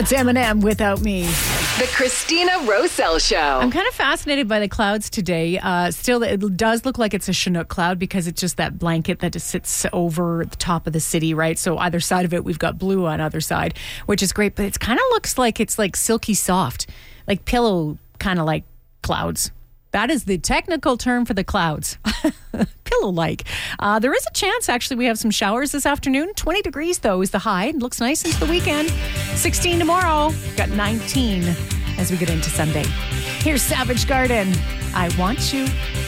It's Eminem Without Me. The Christina Roselle Show. I'm kind of fascinated by the clouds today. Still, it does look like it's a Chinook cloud because it's just that blanket that just sits over the top of the city, right? So either side of it, we've got blue on either side, which is great. But it kind of looks like it's like silky soft, like pillow kind of like clouds. That is the technical term for the clouds. Pillow-like. There is a chance, actually, we have some showers this afternoon. 20 degrees, though, is the high. It looks nice into the weekend. 16 tomorrow. Got 19 as we get into Sunday. Here's Savage Garden. I Want You.